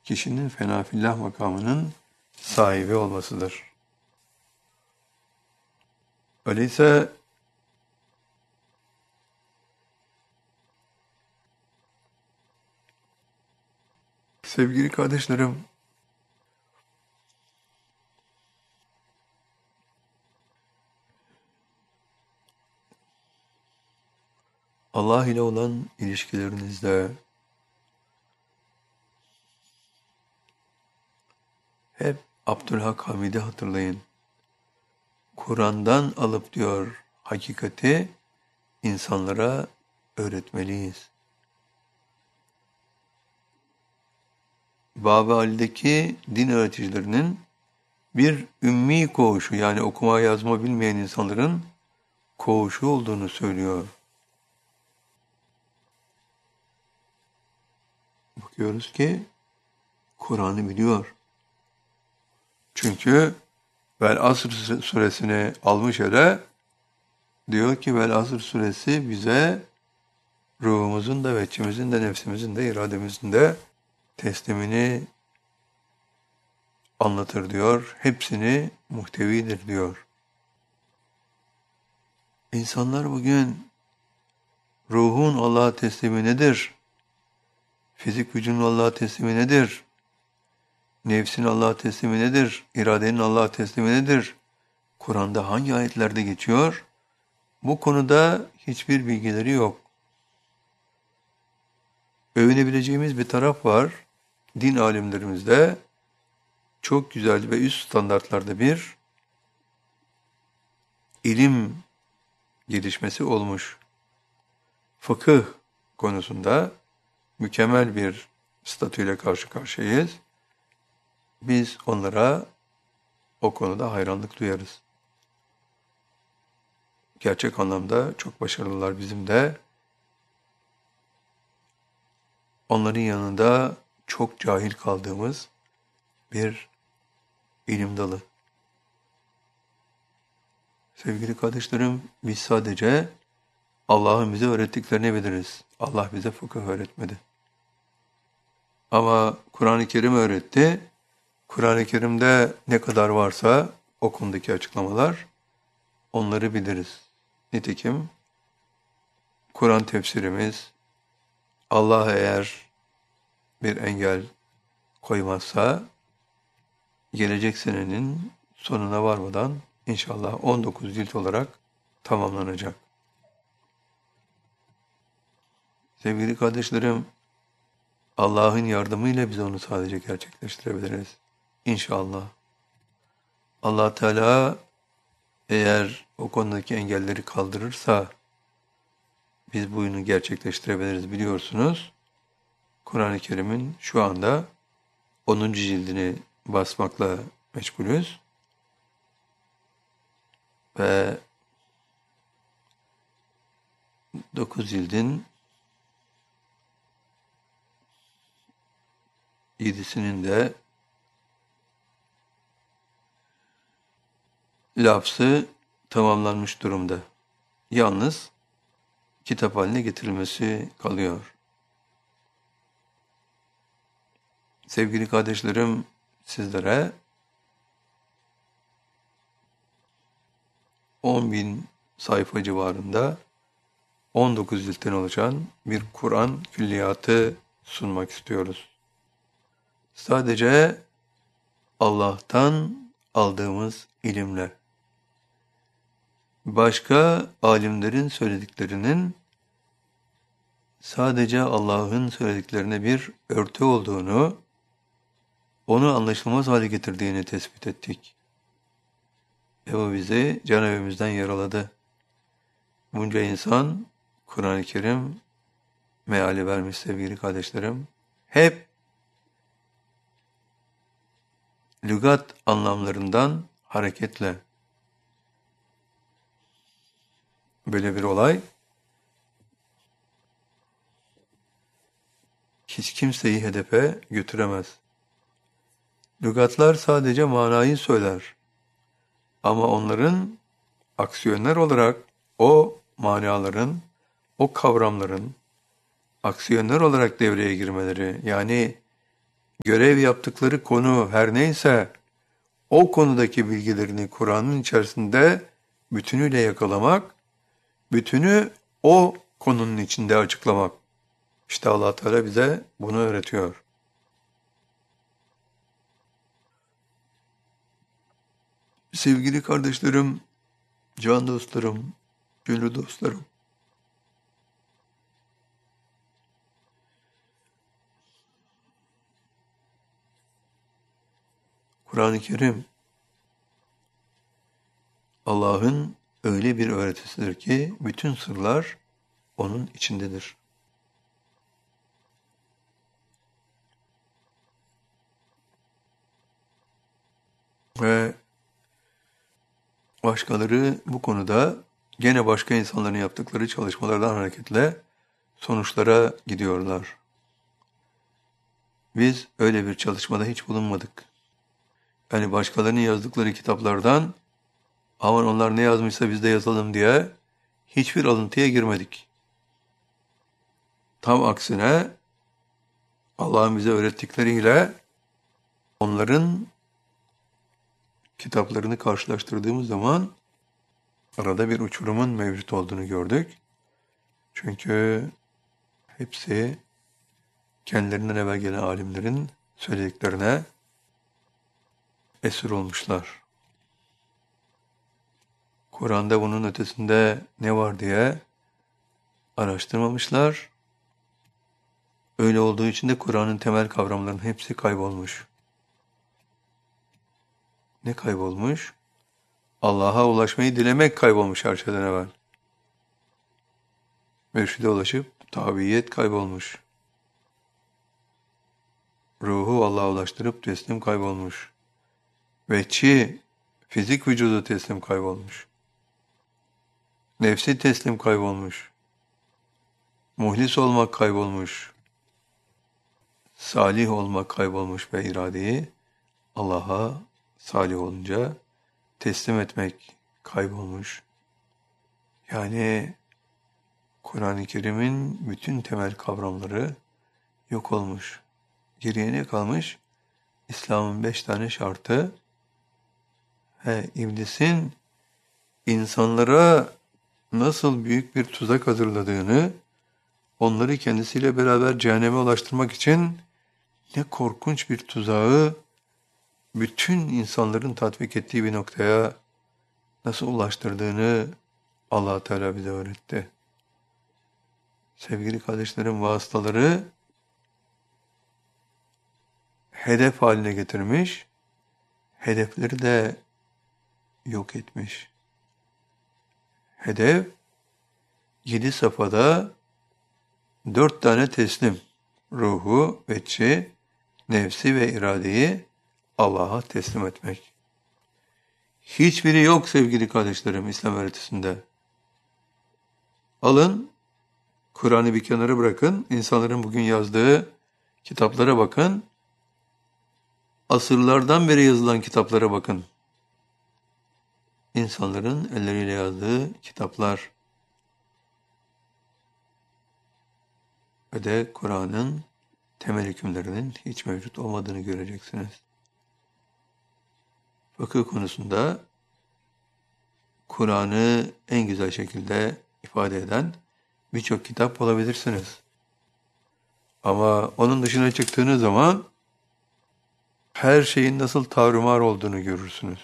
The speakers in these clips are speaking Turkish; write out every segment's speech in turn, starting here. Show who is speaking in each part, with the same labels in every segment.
Speaker 1: kişinin fenafillah makamının sahibi olmasıdır. Öyleyse sevgili kardeşlerim, Allah ile olan ilişkilerinizde hep Abdülhak Hamid'i hatırlayın. Kur'an'dan alıp diyor hakikati insanlara öğretmeliyiz. Bab-ı Ali'deki din öğreticilerinin bir ümmi koğuşu, yani okuma yazma bilmeyen insanların koğuşu olduğunu söylüyor. Bakıyoruz ki Kur'an'ı biliyor. Çünkü Vel Asr suresini almış ele, diyor ki Vel Asr suresi bize ruhumuzun da ve içimizin de nefsimizin de irademizin de teslimini anlatır diyor. Hepsini muhtevidir diyor. İnsanlar bugün ruhun Allah'a teslimi nedir? Fizik gücünün Allah'a teslimi nedir? Nefsin Allah'a teslimi nedir? İradenin Allah'a teslimi nedir? Kur'an'da hangi ayetlerde geçiyor? Bu konuda hiçbir bilgileri yok. Övünebileceğimiz bir taraf var. Din alimlerimizde çok güzel ve üst standartlarda bir ilim gelişmesi olmuş. Fıkıh konusunda mükemmel bir statüyle karşı karşıyayız. Biz onlara o konuda hayranlık duyarız. Gerçek anlamda çok başarılılar, bizim de. Onların yanında çok cahil kaldığımız bir ilim dalı. Sevgili kardeşlerim, biz sadece Allah'ın bize öğrettiklerini biliriz. Allah bize fıkıh öğretmedi. Ama Kur'an-ı Kerim öğretti. Kur'an-ı Kerim'de ne kadar varsa o konudaki açıklamalar, onları biliriz. Nitekim Kur'an tefsirimiz, Allah eğer bir engel koymazsa gelecek senenin sonuna varmadan inşallah 19 cilt olarak tamamlanacak. Sevgili kardeşlerim, Allah'ın yardımıyla biz onu sadece gerçekleştirebiliriz. İnşallah. Allah Teala eğer o konudaki engelleri kaldırırsa biz bu oyunu gerçekleştirebiliriz. Biliyorsunuz, Kur'an-ı Kerim'in şu anda 10. cildini basmakla meşgulüz. Ve 9 cildin 7'sinin de lafzı tamamlanmış durumda. Yalnız kitap haline getirilmesi kalıyor. Sevgili kardeşlerim, sizlere 10.000 sayfa civarında 19 ciltten oluşan bir Kur'an külliyatı sunmak istiyoruz. Sadece Allah'tan aldığımız ilimle, başka alimlerin söylediklerinin sadece Allah'ın söylediklerine bir örtü olduğunu, onu anlaşılmaz hale getirdiğini tespit ettik. Ve bu bizi can evimizden yaraladı. Bunca insan Kur'an-ı Kerim meali vermiş sevgili kardeşlerim. Hep lügat anlamlarından hareketle. Böyle bir olay hiç kimseyi hedefe götüremez. Lügatlar sadece manayı söyler. Ama onların aksiyoner olarak o manaların, o kavramların aksiyoner olarak devreye girmeleri, yani görev yaptıkları konu her neyse, o konudaki bilgilerini Kur'an'ın içerisinde bütünüyle yakalamak, bütünü o konunun içinde açıklamak. İşte Allah Teala bize bunu öğretiyor. Sevgili kardeşlerim, can dostlarım, gönül dostlarım, Kur'an-ı Kerim Allah'ın öyle bir öğretisidir ki bütün sırlar onun içindedir. Ve başkaları bu konuda gene başka insanların yaptıkları çalışmalardan hareketle sonuçlara gidiyorlar. Biz öyle bir çalışmada hiç bulunmadık. Yani başkalarının yazdıkları kitaplardan aman onlar ne yazmışsa biz de yazalım diye hiçbir alıntıya girmedik. Tam aksine Allah'ın bize öğrettikleriyle onların kitaplarını karşılaştırdığımız zaman arada bir uçurumun mevcut olduğunu gördük. Çünkü hepsi kendilerinden evvel gelen alimlerin söylediklerine esir olmuşlar. Kur'an'da bunun ötesinde ne var diye araştırmamışlar. Öyle olduğu için de Kur'an'ın temel kavramlarının hepsi kaybolmuş. Ne kaybolmuş? Allah'a ulaşmayı dilemek kaybolmuş her şeyden evvel. Mürşide ulaşıp tabiyet kaybolmuş. Ruhu Allah'a ulaştırıp teslim kaybolmuş. Vehçi, fizik vücudu teslim kaybolmuş. Nefsi teslim kaybolmuş. Muhlis olmak kaybolmuş. Salih olmak kaybolmuş ve iradeyi Allah'a salih olunca teslim etmek kaybolmuş. Yani Kur'an-ı Kerim'in bütün temel kavramları yok olmuş. Geriye ne kalmış? İslam'ın 5 tane şartı ve iblisin insanlara nasıl büyük bir tuzak hazırladığını, onları kendisiyle beraber cehenneme ulaştırmak için ne korkunç bir tuzağı bütün insanların tatbik ettiği bir noktaya nasıl ulaştırdığını Allah Teala bize öğretti. Sevgili kardeşlerim, vasıtaları hedef haline getirmiş, hedefleri de yok etmiş. Hedef 7 safhada 4 tane teslim, ruhu, vehçi, nefsi ve iradeyi Allah'a teslim etmek. Hiçbiri yok sevgili kardeşlerim İslam öğretisinde. Alın, Kur'an'ı bir kenara bırakın, insanların bugün yazdığı kitaplara bakın, asırlardan beri yazılan kitaplara bakın. İnsanların elleriyle yazdığı kitaplar ve de Kur'an'ın temel hükümlerinin hiç mevcut olmadığını göreceksiniz. Fıkıh konusunda Kur'an'ı en güzel şekilde ifade eden birçok kitap bulabilirsiniz. Ama onun dışına çıktığınız zaman her şeyin nasıl tarumar olduğunu görürsünüz.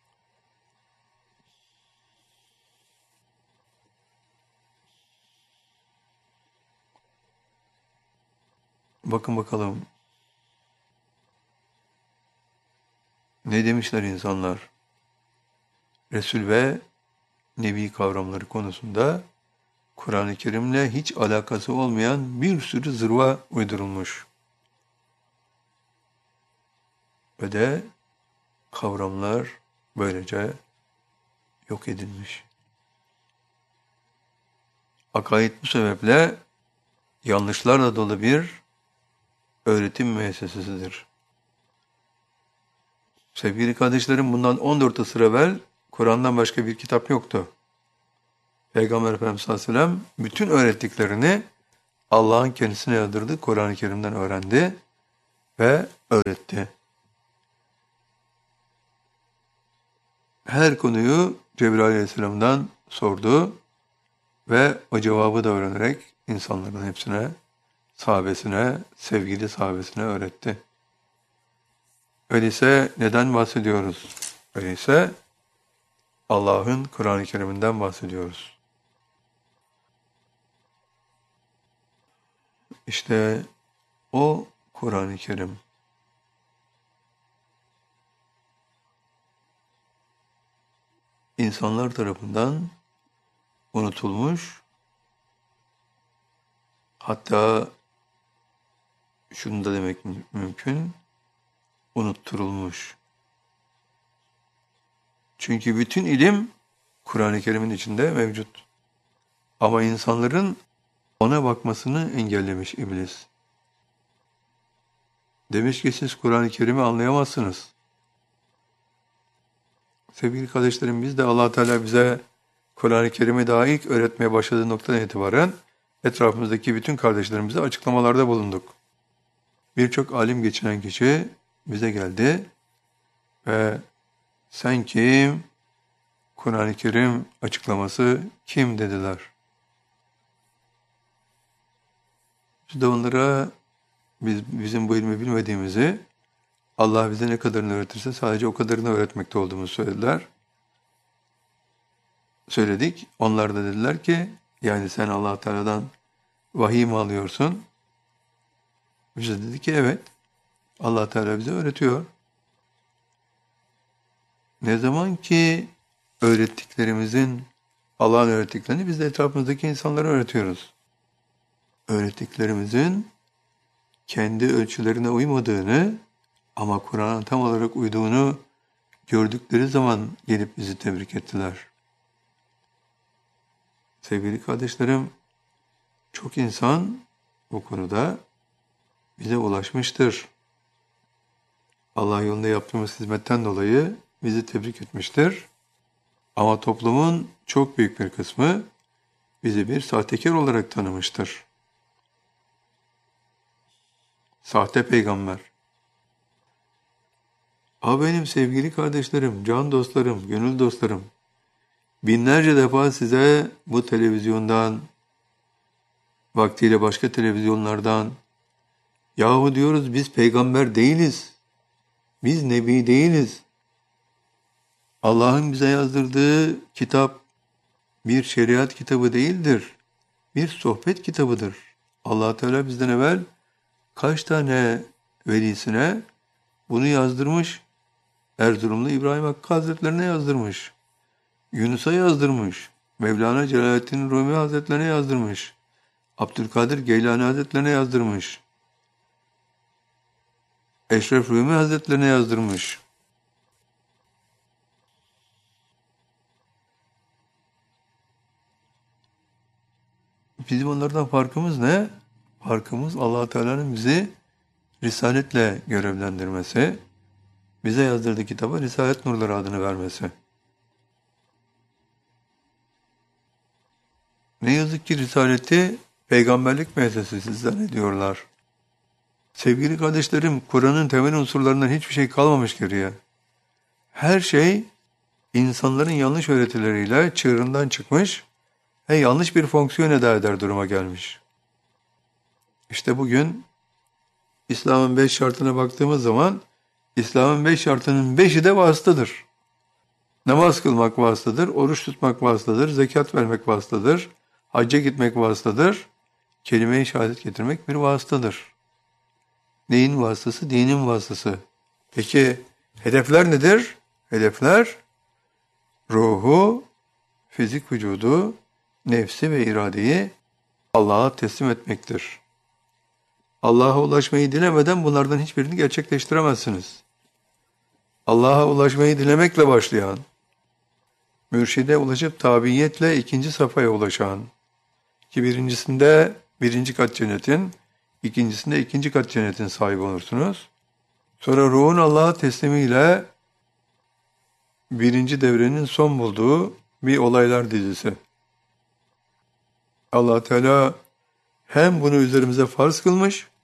Speaker 1: Bakın bakalım ne demişler insanlar? Resul ve Nebi kavramları konusunda Kur'an-ı Kerim'le hiç alakası olmayan bir sürü zırva uydurulmuş. Ve de kavramlar böylece yok edilmiş. Akaid bu sebeple yanlışlarla dolu bir öğretim müessesesidir. Sevgili kardeşlerim, bundan 14 asır evvel Kur'an'dan başka bir kitap yoktu. Peygamber Efendimiz sallallahu aleyhi ve sellem bütün öğrettiklerini Allah'ın kendisine yadırdı, Kur'an-ı Kerim'den öğrendi ve öğretti. Her konuyu Cebrail Aleyhisselam'dan sordu ve o cevabı da öğrenerek insanların hepsine, sahabesine, sevgili sahabesine öğretti. Öyleyse neden bahsediyoruz? Öyleyse Allah'ın Kur'an-ı Kerim'inden bahsediyoruz. İşte o Kur'an-ı Kerim insanlar tarafından unutulmuş, hatta şunu da demek mümkün, unutturulmuş. Çünkü bütün ilim Kur'an-ı Kerim'in içinde mevcut. Ama insanların ona bakmasını engellemiş iblis. Demiş ki siz Kur'an-ı Kerim'i anlayamazsınız. Sevgili kardeşlerim, biz de Allah Teala bize Kur'an-ı Kerim'i daha ilk öğretmeye başladığı noktadan itibaren etrafımızdaki bütün kardeşlerimize açıklamalarda bulunduk. Birçok alim geçinen kişi bize geldi ve sen kim? Kur'an-ı Kerim açıklaması kim dediler. Biz de onlara bizim bu ilmi bilmediğimizi, Allah bize ne kadarını öğretirse sadece o kadarını öğretmekte olduğumuzu söylediler. Söyledik. Onlar da dediler ki yani sen Allah Teala'dan vahiy mi alıyorsun? Biz de dedik ki evet. Allah Teala bize öğretiyor. Ne zaman ki öğrettiklerimizin, Allah'ın öğrettiklerini biz de etrafımızdaki insanlara öğretiyoruz. Öğrettiklerimizin kendi ölçülerine uymadığını ama Kur'an'a tam olarak uyduğunu gördükleri zaman gelip bizi tebrik ettiler. Sevgili kardeşlerim, çok insan bu konuda bize ulaşmıştır. Allah yolunda yaptığımız hizmetten dolayı bizi tebrik etmiştir. Ama toplumun çok büyük bir kısmı bizi bir sahtekar olarak tanımıştır. Sahte peygamber. Benim sevgili kardeşlerim, can dostlarım, gönül dostlarım, binlerce defa size bu televizyondan, vaktiyle başka televizyonlardan, yahu diyoruz biz peygamber değiliz, biz nebi değiliz. Allah'ın bize yazdırdığı kitap bir şeriat kitabı değildir, bir sohbet kitabıdır. Allah Teala bizden evvel kaç tane velisine bunu yazdırmış, Erzurumlu İbrahim Hakkı Hazretlerine yazdırmış, Yunus'a yazdırmış, Mevlana Celaleddin Rumi Hazretlerine yazdırmış, Abdülkadir Geylani Hazretlerine yazdırmış, Eşref Rumi Hazretlerine yazdırmış. Bizim onlardan farkımız ne? Farkımız Allah Teala'nın bizi risaletle görevlendirmesi, bize yazdırdığı kitaba Risalet Nurları adını vermesi. Ne yazık ki risaleti peygamberlik müessesesi zannediyorlar. Sevgili kardeşlerim, Kur'an'ın temel unsurlarından hiçbir şey kalmamış geriye. Her şey insanların yanlış öğretileriyle çığırından çıkmış ve yanlış bir fonksiyon eder duruma gelmiş. İşte bugün İslam'ın 5 şartına baktığımız zaman İslam'ın 5 şartının 5'i de vasıtadır. Namaz kılmak vasıtadır, oruç tutmak vasıtadır, zekat vermek vasıtadır, hacca gitmek vasıtadır, kelime-i şehadet getirmek bir vasıtadır. Neyin vasıtası? Dinin vasıtası. Peki hedefler nedir? Hedefler ruhu, fizik vücudu, nefsi ve iradeyi Allah'a teslim etmektir. Allah'a ulaşmayı dilemeden bunlardan hiçbirini gerçekleştiremezsiniz. Allah'a ulaşmayı dilemekle başlayan, mürşide ulaşıp tabiiyetle ikinci safhaya ulaşan, ki birincisinde birinci kat cennetin, ikincisinde ikinci kat cennetin sahibi olursunuz. Sonra ruhun Allah'a teslimiyle birinci devrenin son bulduğu bir olaylar dizisi. Allah Teala hem bunu üzerimize farz kılmış,